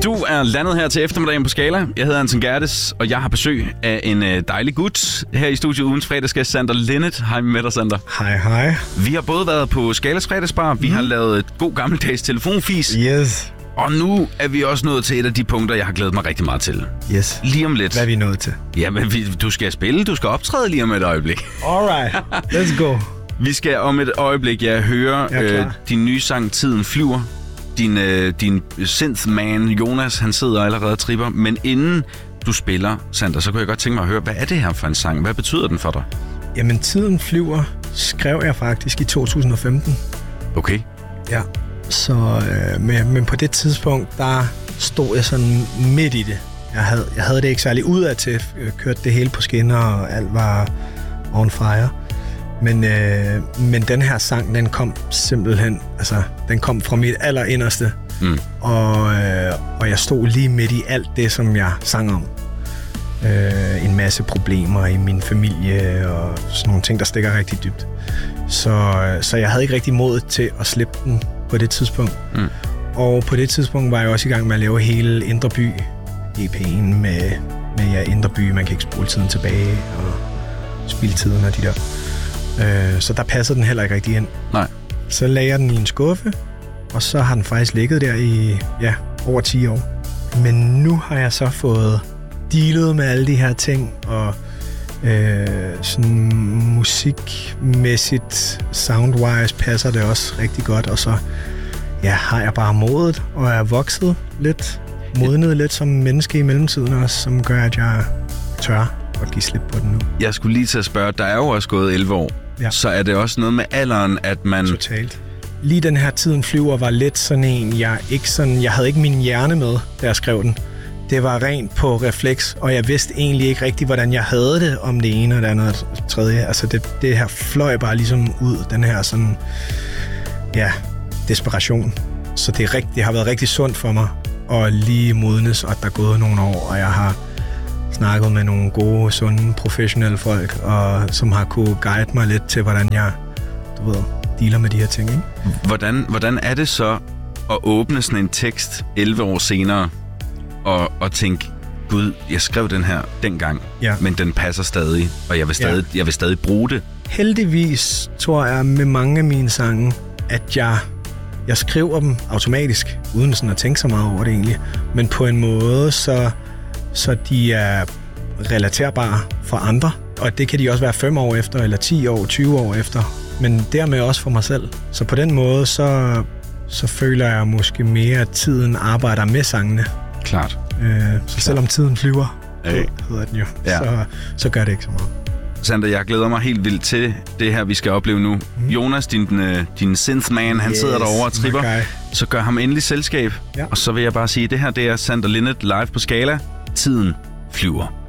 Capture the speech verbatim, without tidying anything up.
Du er landet her til eftermiddagen på Skala. Jeg hedder Anton Gerdes, og jeg har besøg af en øh, dejlig gut her i studiet. Ugens fredagsgæst, Sander Linnet. Hej med dig, Sander. Hej, hej. Vi har både været på Skalas fredagsbar, vi mm. har lavet et god gammeldags telefonfis. Yes. Og nu er vi også nået til et af de punkter, jeg har glædet mig rigtig meget til. Yes. Lige om lidt. Hvad er vi nået til? Jamen, vi, du skal spille, du skal optræde lige om et øjeblik. Alright, let's go. Vi skal om et øjeblik, ja, høre øh, din nye sang, Tiden flyver. Din, øh, din synthman, Jonas, han sidder allerede og tripper. Men inden du spiller, Sander, så kunne jeg godt tænke mig at høre, hvad er det her for en sang? Hvad betyder den for dig? Jamen, Tiden flyver skrev jeg faktisk i to tusind og femten. Okay. Ja, så, øh, men, men på det tidspunkt, der stod jeg sådan midt i det. Jeg havde, jeg havde det ikke særlig udadtil. Jeg kørte det hele på skinner, og alt var on fire. Men, øh, men den her sang, den kom simpelthen, altså, den kom fra mit allerinderste. Mm. Og, øh, og jeg stod lige midt i alt det, som jeg sang om. Øh, en masse problemer i min familie, og sådan nogle ting, der stikker rigtig dybt. Så, så jeg havde ikke rigtig mod til at slippe den på det tidspunkt. Mm. Og på det tidspunkt var jeg også i gang med at lave hele Indre By E P'en med, med ja, Indre By. Man kan ikke spole tiden tilbage og spilde tiden og de der. Øh, så der passede den heller ikke rigtig ind. Nej. Så lagde jeg den i en skuffe, og så har den faktisk ligget der i ja, over ti år. Men nu har jeg så fået dealet med alle de her ting, og øh, sådan musikmæssigt, soundwise passer det også rigtig godt, og så ja, har jeg bare modet, og er vokset lidt, modnet lidt som menneske i mellemtiden også, som gør, at jeg tør at give slip på den nu. Jeg skulle lige til at spørge, der er jo også gået elleve år, ja. Så er det også noget med alderen, at man... Totalt. Lige den her Tiden flyver var lidt sådan en, jeg ikke sådan, jeg havde ikke min hjerne med, da jeg skrev den. Det var rent på refleks, og jeg vidste egentlig ikke rigtigt, hvordan jeg havde det om det ene og det andet og det tredje. Altså det, det her fløj bare ligesom ud, den her sådan, ja, desperation. Så det, er rigt, det har været rigtig sundt for mig at lige modnes, og at der er gået nogle år, og jeg har snakket med nogle gode, sunde, professionelle folk, og som har kunne guide mig lidt til, hvordan jeg, du ved, dealer med de her ting, ikke? Hvordan, hvordan er det så at åbne sådan en tekst elleve år senere, og, og tænke, gud, jeg skrev den her dengang, ja. Men den passer stadig, og jeg vil stadig, ja. jeg vil stadig bruge det? Heldigvis tror jeg med mange af mine sange, at jeg, jeg skriver dem automatisk, uden sådan at tænke så meget over det egentlig, men på en måde, så så de er relaterbare for andre. Og det kan de også være fem år efter, eller ti år, tyve år efter. Men dermed også for mig selv. Så på den måde, så, så føler jeg måske mere, at tiden arbejder med sangene. Klart. Øh, så Klart. Selvom tiden flyver, hey. hedder den jo, ja. så, så gør det ikke så meget. Sander, jeg glæder mig helt vildt til det her, vi skal opleve nu. Mm. Jonas, din, din synthman, han yes, sidder derovre og tripper. Okay. Så gør ham endelig selskab. Ja. Og så vil jeg bare sige, at det her det er Sander Linnet live på Skala. Tiden flyver.